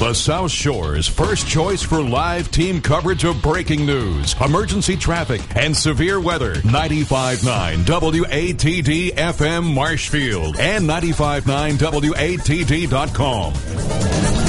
The South Shore's first choice for live team coverage of breaking news, emergency traffic, and severe weather. 95.9 WATD FM Marshfield and 95.9WATD.com.